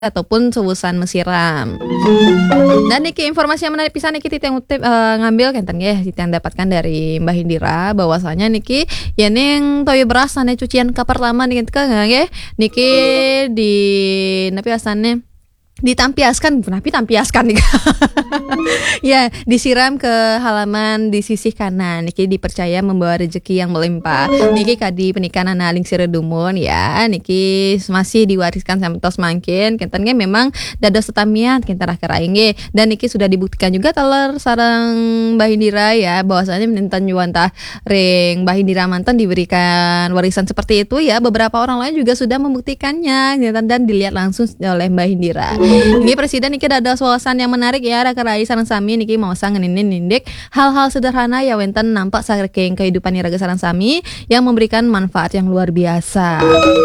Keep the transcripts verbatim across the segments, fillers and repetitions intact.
Ataupun seusan mesiram. Dan niki informasi yang menarik pisan niki titang utip uh, ngambil kenten nggih titang dapatkan dari Mbah Hindira bahwasanya niki yening toyo beras ane cucian ka pertama niki nggih niki di napi asane ditampiaskan, napi tampiaskan nih. Ya, disiram ke halaman di sisi kanan. Niki dipercaya membawa rezeki yang melimpah. Niki kadi penikahan anak lingsir dumun ya. Niki masih diwariskan sampai tos mangkin. Kentennya memang dados tetamian kenten akhir aing dan niki sudah dibuktikan juga teler sareng Mbah Hindira ya bahwasanya menentan yuantah ring Mbah Hindira mantan diberikan warisan seperti itu ya. Beberapa orang lain juga sudah membuktikannya dan dilihat langsung oleh Mbah Hindira. Ini presiden niki ada wawasan yang menarik ya raka rai sareng sami niki mau sangenin nindik hal-hal sederhana ya wenten nampak saking kehidupan raga sareng sami yang memberikan manfaat yang luar biasa.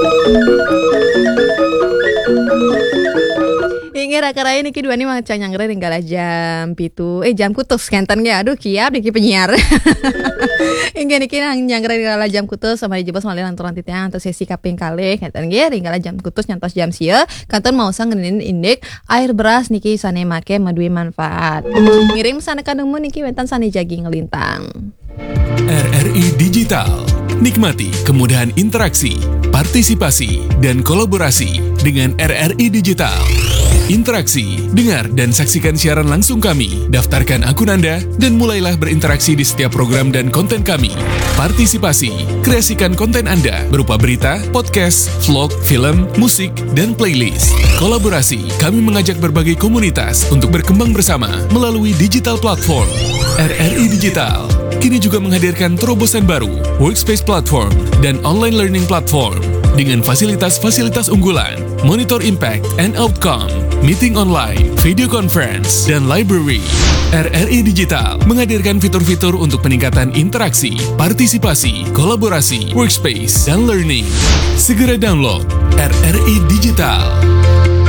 Inge raka rai niki dua nih macam nyangre tinggal jam pitu eh jam kutus kenten ge aduh kiap niki penyiar. Inge niki nang nyangre tinggal jam kutus sama dijebos malih lanturan titiang atau sesi kaping kalih kenten ge tinggal jam kutus nyantos jam sia kanton mau sangenin indik air beras niki sane make madui manfaat. Ngirim sana kadungmu niki wentan sane jagi ngelintang. R R I Digital. Nikmati kemudahan interaksi, partisipasi, dan kolaborasi dengan R R I Digital. Interaksi, dengar dan saksikan siaran langsung kami, daftarkan akun Anda, dan mulailah berinteraksi di setiap program dan konten kami. Partisipasi, kreasikan konten Anda berupa berita, podcast, vlog, film, musik, dan playlist. Kolaborasi, kami mengajak berbagai komunitas untuk berkembang bersama melalui digital platform. R R I Digital kini juga menghadirkan terobosan baru, workspace platform, dan online learning platform dengan fasilitas-fasilitas unggulan, monitor impact and outcome, meeting online, video conference, dan library. R R I Digital menghadirkan fitur-fitur untuk peningkatan interaksi, partisipasi, kolaborasi, workspace, dan learning. Segera download R R I Digital.